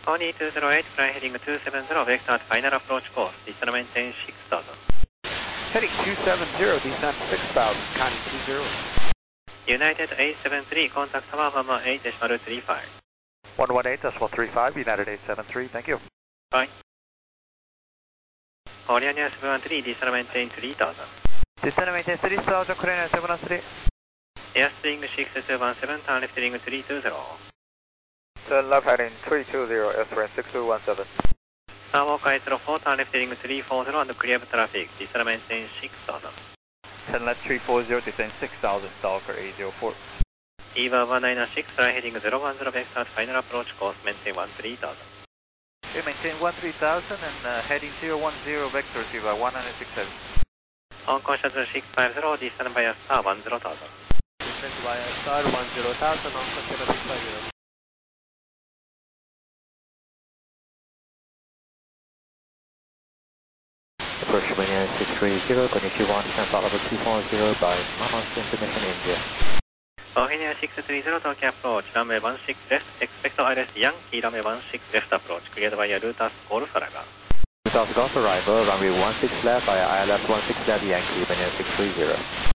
4208, fly heading 270, vector at final approach course, descent maintain 6000. Heading 270, descent 6000, counting 20. United 873, contact tower 118.35. 118.35, United 873, thank you. Bye. Korean 713, descent maintain 3000. Descent maintain 3000, Korean 713. Airstream 6217, turn left heading 320. Turn left heading 320, Airstream 6217. Skywalker 804, turn left heading 340 and clear of traffic, descent maintain 6000. Turn left 340, descend 6000, Skywalker 804. EVA 196, fly heading 010, vector at final approach course, maintain 13000. Okay, maintain 13000 and heading 010, vector EVA 167. On course 650, descend via star 10000. Descend via star 10000, on course 650. Approach Romania 630, Konnichiwa, descent flight level 240 by Mamas International India. Romania 630, Tokyo approach, runway 16 left, expect ILS Yankee, runway 16 left approach, cleared via Lutas Golf arrival. Lutas Golf arrival, runway 16 left via ILS 16 left Yankee, Romania 630.